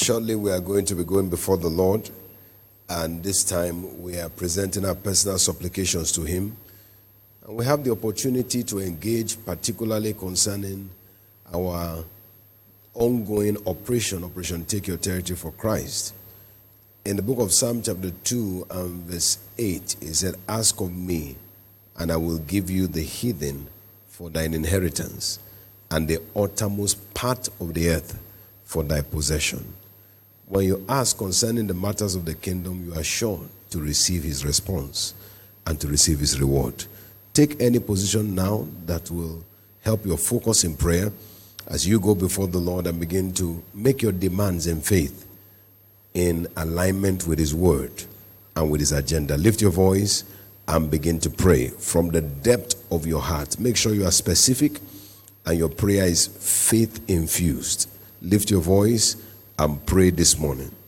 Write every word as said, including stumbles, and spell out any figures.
Shortly, we are going to be going before the Lord, and this time we are presenting our personal supplications to Him. And we have the opportunity to engage, particularly concerning our ongoing operation, Operation Take Your Territory for Christ. In the book of Psalm chapter two and verse eight, it said, "Ask of me, and I will give you the heathen for thine inheritance, and the uttermost part of the earth for thy possession." When you ask concerning the matters of the kingdom, you are sure to receive His response and to receive His reward. Take any position now that will help your focus in prayer as you go before the Lord and begin to make your demands in faith in alignment with His word and with His agenda. Lift your voice and begin to pray from the depth of your heart. Make sure you are specific and your prayer is faith infused. Lift your voice and pray this morning.